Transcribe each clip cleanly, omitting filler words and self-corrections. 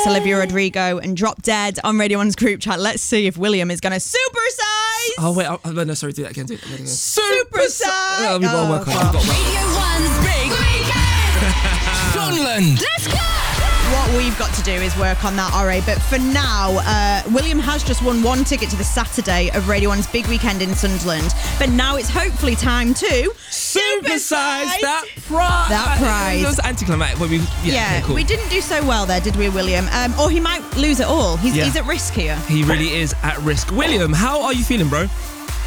That's Olivia Rodrigo and Drop Dead on Radio 1's group chat. Let's see if William is going to supersize. Oh, wait. No, sorry. Do that again. Supersize. Oh, we've got to work on it. Radio 1's Big Weekend. Sunderland. Let's go. What we've got to do is work on that, Ori. But for now, William has just won one ticket to the Saturday of Radio 1's Big Weekend in Sunderland. But now it's hopefully time to supersize that prize. That prize. It was anticlimactic. But okay, cool. We didn't do so well there, did we, William? Or he might lose it all. He's at risk here. He really is at risk. William, how are you feeling, bro?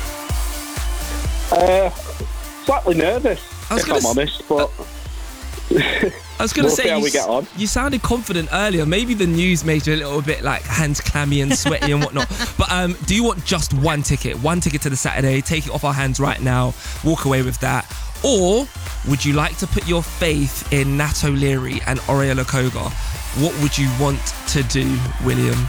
Slightly nervous, if I'm honest, but... I was going to see say, how we get on. You sounded confident earlier. Maybe the news made you a little bit like hands clammy and sweaty and whatnot. But do you want just one ticket? One ticket to the Saturday, take it off our hands right now, walk away with that? Or would you like to put your faith in Nat O'Leary and Oriella Koga? What would you want to do, William?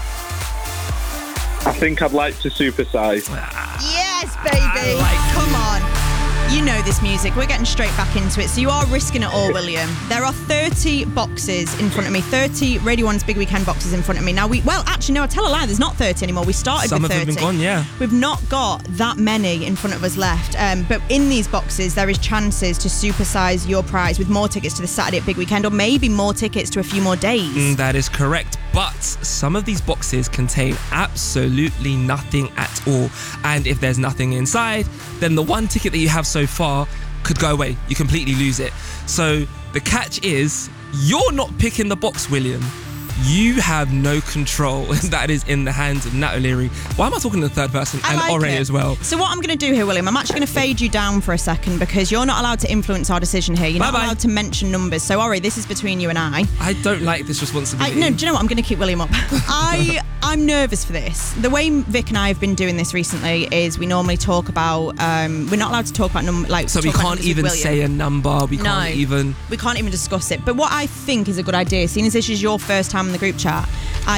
I think I'd like to supersize. Yes, baby. Come on. You know this music. We're getting straight back into it. So you are risking it all, William. There are 30 boxes in front of me. 30 Radio 1's Big Weekend boxes in front of me. Now, actually, no, I tell a lie. There's not 30 anymore. We started with 30. Some have been gone, yeah. We've not got that many in front of us left. But in these boxes, there is chances to supersize your prize with more tickets to the Saturday at Big Weekend, or maybe more tickets to a few more days. That is correct. But some of these boxes contain absolutely nothing at all. And if there's nothing inside, then the one ticket that you have so far could go away. You completely lose it. So the catch is, you're not picking the box, William. You have no control. That is in the hands of Nat O'Leary. Why am I talking to the third person? And Ore as well. So what I'm going to do here, William, I'm actually going to fade you down for a second because you're not allowed to influence our decision here. You're not allowed to mention numbers. So, Ore, this is between you and I. I don't like this responsibility. No, do you know what? I'm going to keep William up. I'm nervous for this. The way Vic and I have been doing this recently is we normally talk about... we're not allowed to talk about numbers. So we can't even say a number. We can't even discuss it. But what I think is a good idea, seeing as this is your first time in the group chat,